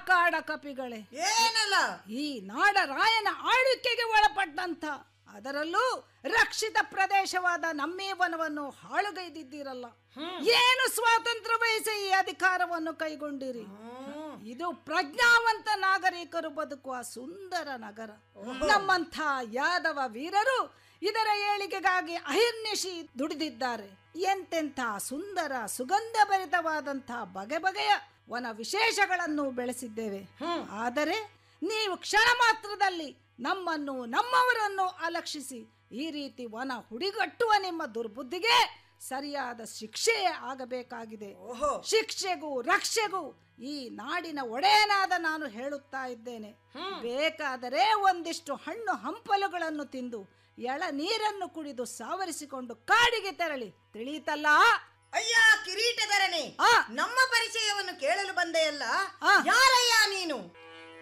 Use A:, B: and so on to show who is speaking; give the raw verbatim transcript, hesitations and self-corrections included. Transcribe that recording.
A: ಕಾಡ ಕಪಿಗಳೇ,
B: ಏನಲ್ಲ
A: ಈ ನಾಡರಾಯನ ಆಳ್ವಿಕೆಗೆ ಒಳಪಟ್ಟಂತ, ಅದರಲ್ಲೂ ರಕ್ಷಿತ ಪ್ರದೇಶವಾದ ನಮ್ಮೇ ವನವನ್ನು ಹಾಳುಗೈದಿದ್ದೀರಲ್ಲ. ಏನು ಸ್ವಾತಂತ್ರ್ಯ ವಹಿಸಿ ಈ ಅಧಿಕಾರವನ್ನು ಕೈಗೊಂಡಿರಿ? ಇದು ಪ್ರಜ್ಞಾವಂತ ನಾಗರಿಕರು ಬದುಕುವ ಸುಂದರ ನಗರ. ನಮ್ಮಂಥ ಯಾದವ ವೀರರು ಇದರ ಏಳಿಗೆಗಾಗಿ ಅಹಿರ್ನಿಶಿ ದುಡಿದಿದ್ದಾರೆ. ಎಂತೆಂಥ ಸುಂದರ ಸುಗಂಧ ಭರಿತವಾದಂಥ ಬಗೆ ಬಗೆಯ ವನ ವಿಶೇಷಗಳನ್ನು ಬೆಳೆಸಿದ್ದೇವೆ. ಆದರೆ ನೀವು ಕ್ಷಣ ಮಾತ್ರದಲ್ಲಿ ನಮ್ಮನ್ನು ನಮ್ಮವರನ್ನು ಅಲಕ್ಷಿಸಿ ಈ ರೀತಿ ವನ ಹುಡಿಗಟ್ಟುವ ನಿಮ್ಮ ದುರ್ಬುದ್ಧಿಗೆ ಸರಿಯಾದ ಶಿಕ್ಷೆ ಆಗಬೇಕಾಗಿದೆ. ಶಿಕ್ಷೆಗೂ ರಕ್ಷೆಗೂ ಈ ನಾಡಿನ ಒಡೆಯನಾದ ನಾನು ಹೇಳುತ್ತಾ ಇದ್ದೇನೆ. ಬೇಕಾದರೆ ಒಂದಿಷ್ಟು ಹಣ್ಣು ಹಂಪಲುಗಳನ್ನು ತಿಂದು ಎಳ ನೀರನ್ನು ಕುಡಿದು ಸಾವರಿಸಿಕೊಂಡು ಕಾಡಿಗೆ ತೆರಳಿ, ತಿಳಿಯಿತಲ್ಲ?
B: ಅಯ್ಯ ಕಿರೀಟಧರನೆ, ನಮ್ಮ ಪರಿಚಯವನ್ನು ಕೇಳಲು ಬಂದೆಯಲ್ಲ.